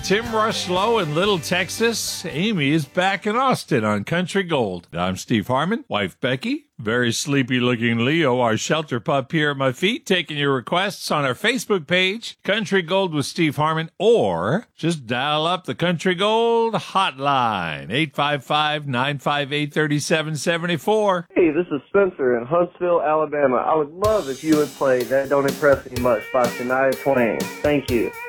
Tim Rushlow in Little Texas. Amy is back in Austin on Country Gold. I'm Steve Harmon, wife Becky, very sleepy-looking Leo, our shelter pup here at my feet, taking your requests on our Facebook page, Country Gold with Steve Harmon, or just dial up the Country Gold hotline, 855-958-3774. Hey, this is Spencer in Huntsville, Alabama. I would love if you would play That Don't Impress Me Much by Shania Twain. Thank you.